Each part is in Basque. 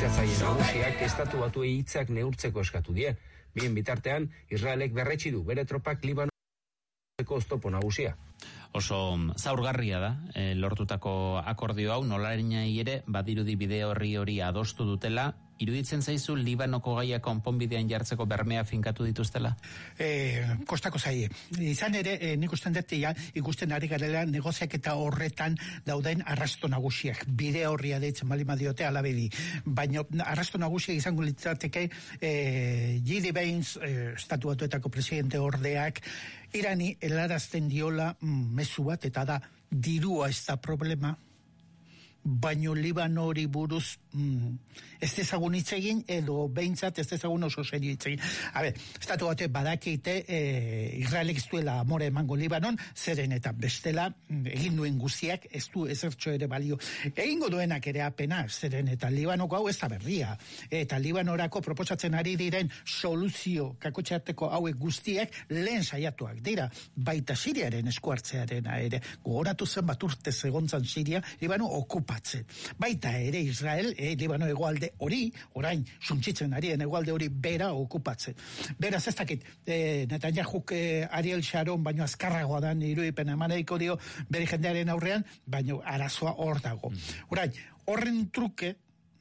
negoziatzaile nagusiak estatu batuei hitzak neurtzeko eskatu die. Bien bitartean, Israelek berretsi du bere tropak Libanoko oztopo nagusia. Oso zaurgarria da, lortutako akordio hau, nolarinai ere badirudi bide hori adostu dutela. Iruditzen zaizu Libanoko gaia konponbidean jartzeko bermea finkatu dituztela? Kostako zaie. Izan ere, nik usten dut ikusten ari garela negoziaketa horretan dauden arrasto nagusiak. Bide horria deitzen bali madiote alabedi. Baina arrasto nagusiak izango litzateke J.D. Vance, estatu batuetako presidente ordeak, Irani helarazten diola mezu bat, eta da, dirua ez da problema, baino Libano hori buruz ez dezagun hitz egin, edo behintzat ez dezagun oso serio hitz egin. Estatu bate badakite Israelek ez duela amore emango Libanon, zeren eta bestela egin duen guztiak ez du ezertxo ere balio. Egingo duenak ere apena, zeren eta Libanoko hau ez da berria. Eta Libanorako proposatzen ari diren soluzio kakotxearteko hauek guztiak lehen saiatuak dira, baita Siriaren eskuartzearena ere. Gogoratu zen bat urte segontzan Siria, Libano okupatzen. Baita ere Israel, Libano hegoalde hori, orain suntsitzen arien hegoalde hori bera okupatzen. Beraz ez dakit, Netanyahuk Ariel Sharon baino azkarragoa da irudipen emaneko dio bere jendearen aurrean, baino arazoa hor dago. Orain, horren truke,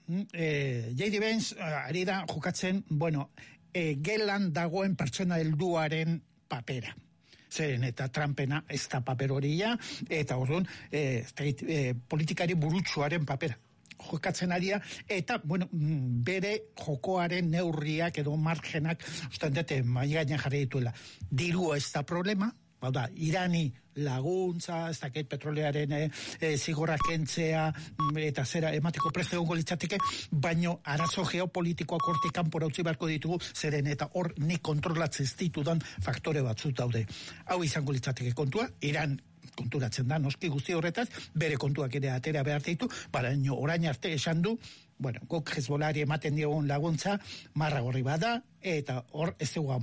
J.D. Vance ari da jokatzen, gelan dagoen pertsona helduaren papera. Zeren eta Trumpena ez da paper horia, eta orduan politikari burutsuaren papera jokatzen aria, eta bere jokoaren neurriak edo margenak ustean dute maigainan jarri dituela. Dirua ez da problema, Irani laguntza, ez dakit petrolearen zigorra kentzea eta zera emateko preste egongo litzateke, baino arazo geopolitikoak hortik kanpora utzi beharko ditugu, zeren eta hor nik kontrolatzen ez ditudan faktore batzut daude. Hau izango litzateke kontua, Iran konturatzen da, noski guzti horretaz, bere kontuak ere atera behar ditu, baina orain arte esan du, gok Hezbollahari ematen diogun laguntza, marra gorri bada, eta hor ez dugu